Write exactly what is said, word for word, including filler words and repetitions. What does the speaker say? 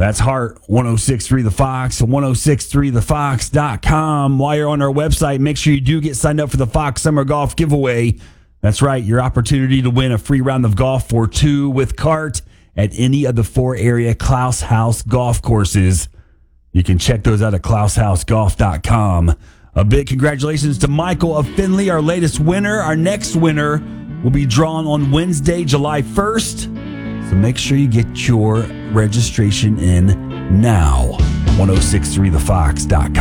That's Heart ten sixty-three The Fox, ten sixty-three the fox dot com. While you're on our website, make sure you do get signed up for the Fox Summer Golf Giveaway. That's right, your opportunity to win a free round of golf for two with cart at any of the four area Klaus House golf courses. You can check those out at klaus house golf dot com. A big congratulations to Michael of Findlay, our latest winner. Our next winner will be drawn on Wednesday, July first. So make sure you get your registration in now. ten sixty-three the fox dot com.